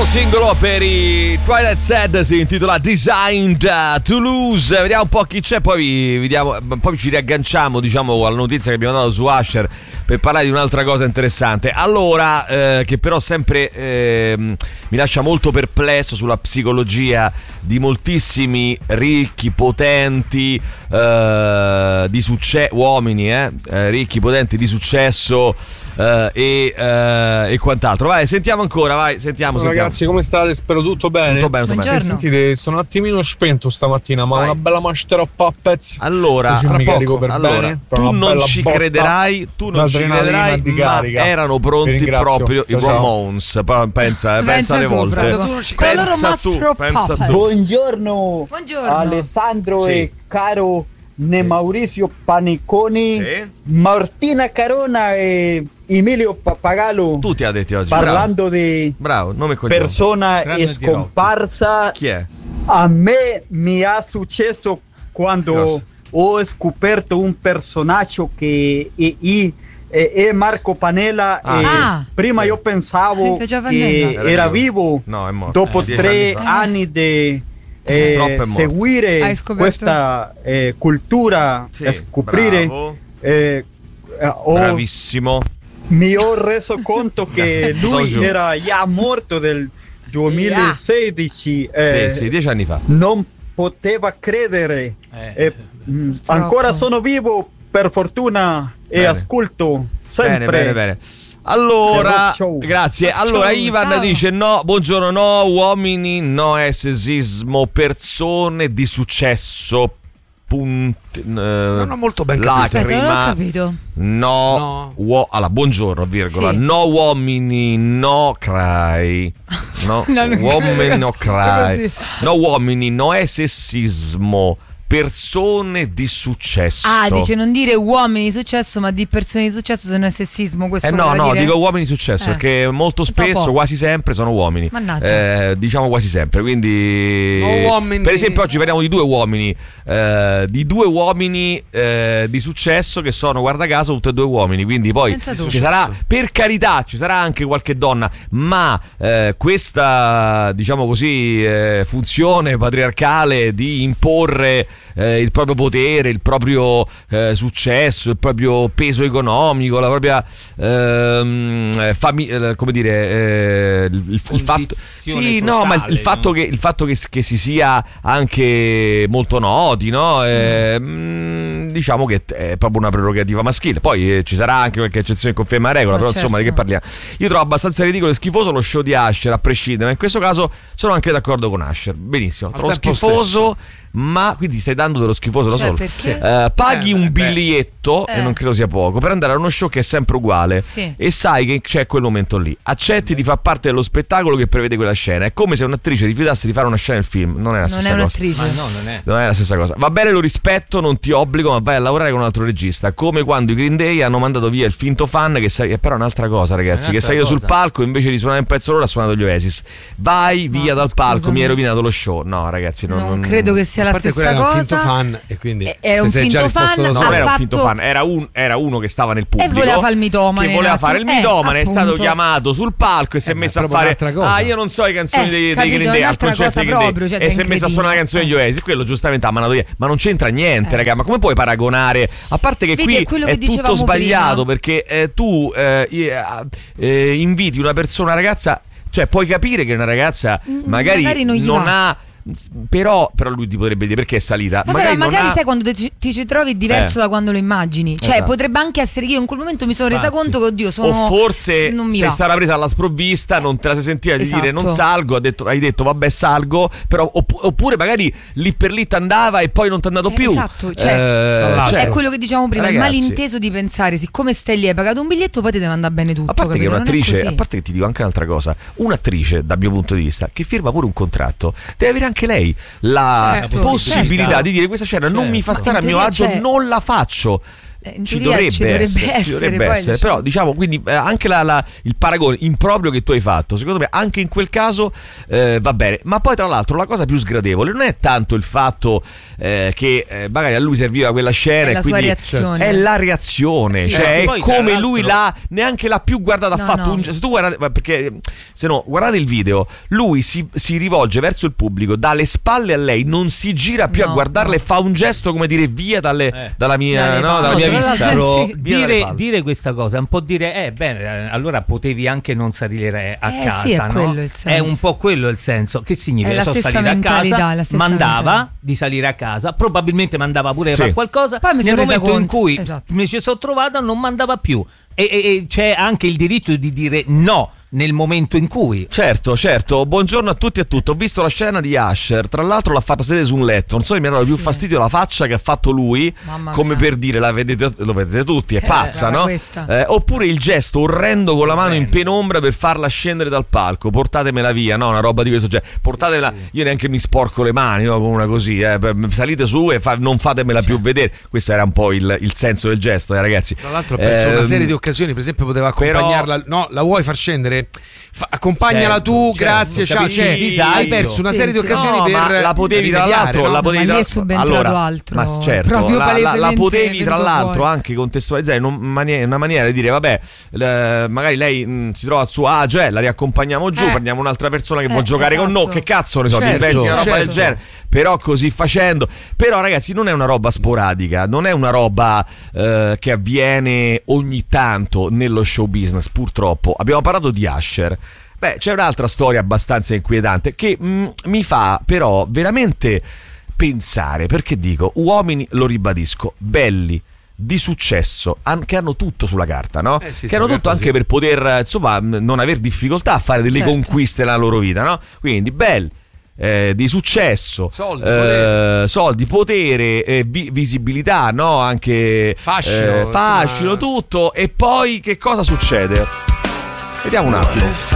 Nuovo singolo per i Twilight Sad, si intitola Designed to Lose. Vediamo un po' chi c'è, poi ci riagganciamo, diciamo, alla notizia che abbiamo dato su Usher per parlare di un'altra cosa interessante. Allora, che però sempre mi lascia molto perplesso sulla psicologia di moltissimi ricchi, potenti, di successo, uomini, ricchi, potenti, di successo. E quant'altro. Vai, sentiamo ancora, vai, sentiamo. Ragazzi, come state? Spero tutto bene. Tutto bene, tutto bene. Sentite, sono un attimino spento stamattina, ma vai. Una bella mascheroppa a pezzi. Allora, tra poco, tu non ci crederai, ma erano pronti proprio i Ramones. Pensa alle volte. Pensa tu. Buongiorno. Alessandro e caro Maurizio Paniconi, Martina Carona e Emilio Pappagallo. Tutti ha detto oggi. Parlando di nome persona scomparsa. Chi è? A me mi è successo quando ho scoperto un personaggio che è Marco Panella. Prima io pensavo che era vivo. No, è morto. Dopo 3 anni di seguire questa cultura, scoprire, bravissimo. Mi ho reso conto che lui era già morto del 2016. Sì, 10 anni fa. Non poteva credere. Ancora sono vivo, per fortuna, e ascolto sempre. Bene. Allora, grazie. Allora, Ivan dice: no, buongiorno, no uomini, no sessismo, persone di successo. Non ho molto ben capito. Aspetta, non ho capito. Allora, buongiorno, virgola. Sì. No uomini, no cry. No, uomini, no cry. No uomini, no sessismo. Persone di successo. Dice non dire uomini di successo, ma di persone di successo, se non è sessismo. Questo no, dico uomini di successo, perché molto spesso, quasi sempre, sono uomini. Diciamo quasi sempre. Quindi, per esempio, oggi parliamo di due uomini. Di successo che sono, guarda caso, tutti e due uomini. Quindi poi ci sarà, per carità, ci sarà anche qualche donna, ma questa, diciamo così, funzione patriarcale di imporre il proprio potere, il proprio successo, il proprio peso economico, la propria come dire, il fatto sociale, ma il fatto che si sia anche molto noti, no? Diciamo che è proprio una prerogativa maschile. Poi ci sarà anche qualche eccezione che conferma la regola, però certo. Insomma, di che parliamo? Io trovo abbastanza ridicolo e schifoso lo show di Usher, a prescindere, ma in questo caso sono anche d'accordo con Usher. Benissimo, trovo schifoso. Ma quindi stai dando dello schifoso da solo. Paghi un biglietto, e non credo sia poco, per andare a uno show che è sempre uguale, e sai che c'è quel momento lì. Accetti di far parte dello spettacolo che prevede quella scena. È come se un'attrice rifiutasse di fare una scena nel film. Non è la stessa cosa. Non è la stessa cosa. Va bene, lo rispetto, non ti obbligo, ma vai a lavorare con un altro regista. Come quando i Green Day hanno mandato via il finto fan, che è però un'altra cosa, ragazzi, che salito sul palco invece di suonare un pezzo loro ha suonato gli Oasis. Vai via dal palco, mi hai rovinato lo show. No, ragazzi, non credo che sia la stessa cosa. Un finto fan, e quindi era un finto fan. Non era un finto fan, era uno che stava nel pubblico e voleva fare il mitomane. Che voleva fare il mitomane, è stato chiamato sul palco e si è messo a fare. Io non so le canzoni dei Green Day al concerto dei Green Day, e si è messo a suonare la canzone degli Oasis. Quello giustamente ha mandato via. Ma non c'entra niente, raga. Ma come puoi paragonare? A parte che qui è tutto sbagliato, perché tu inviti una persona, ragazza. Cioè, puoi capire che una ragazza magari non ha. Però lui ti potrebbe dire perché è salita. Magari sai quando ti ci trovi diverso da quando lo immagini. Cioè potrebbe anche essere che io in quel momento mi sono resa conto che oddio sono. O forse non mi sei va. stata presa alla sprovvista, non te la sei sentita di dire non salgo, hai detto vabbè salgo. Però oppure magari lì per lì t'andava e poi non t'è andato più. Esatto, è quello che dicevamo prima, ragazzi, il malinteso di pensare siccome stai lì hai pagato un biglietto poi ti deve andare bene tutto. A parte che un'attrice, a parte che ti dico anche un'altra cosa, un'attrice dal mio punto di vista che firma pure un contratto deve avere anche lei la possibilità di dire questa scena non mi fa stare a mio agio, non la faccio. ci dovrebbe essere. Però diciamo, quindi anche il paragone improprio che tu hai fatto, secondo me anche in quel caso va bene. Ma poi tra l'altro la cosa più sgradevole non è tanto il fatto che magari a lui serviva quella scena è la quindi sua reazione. è la reazione, cioè è come lui neanche l'ha più guardata affatto. Se tu guardate, perché se no guardate il video, lui si rivolge verso il pubblico, dalle spalle a lei, non si gira più a guardarla e fa un gesto come dire via dalla mia vista. Dire questa cosa è un po' dire bene, allora potevi anche non salire a casa, sì, no? È un po' quello il senso. Che significa? Salire a casa, mandava di salire a casa, probabilmente mandava pure fare qualcosa. Poi nel momento in cui mi ci sono trovata non mandava più. E c'è anche il diritto di dire no nel momento in cui. Certo. Buongiorno a tutti e a tutte. Ho visto la scena di Usher, tra l'altro l'ha fatta sedere su un letto. Non so, mi ha dato più fastidio la faccia che ha fatto lui, come per dire lo vedete tutti, è pazza, no? Oppure il gesto orrendo con la mano in penombra per farla scendere dal palco. Portatemela via, no? Una roba di questo genere. Portatela, io neanche mi sporco le mani, no? Con una così, salite su e non fatemela più vedere. Questo era un po' il senso del gesto, ragazzi. Tra l'altro ha perso una serie di occasioni, per esempio poteva accompagnarla. No, la vuoi far scendere? Accompagnala tu, grazie, ciao. Hai perso una serie di occasioni per la potevi tra l'altro, ma lì è subentrato altro. Ma certo, la potevi tra l'altro anche contestualizzare in una maniera di dire vabbè, magari lei si trova a suo agio, la riaccompagniamo giù, prendiamo un'altra persona che vuole giocare con noi, che cazzo ne so, una roba del genere. Però così facendo, però ragazzi, non è una roba sporadica, non è una roba che avviene ogni tanto nello show business, purtroppo. Abbiamo parlato di Usher. C'è un'altra storia abbastanza inquietante che mi fa però veramente pensare, perché dico, uomini, lo ribadisco, belli, di successo, che hanno tutto sulla carta, no? Che hanno tutto anche per poter, insomma, non aver difficoltà a fare delle conquiste nella loro vita, no? Quindi belli, di successo, soldi, potere, visibilità, no? Anche fascino, tutto. E poi che cosa succede? Vediamo un attimo.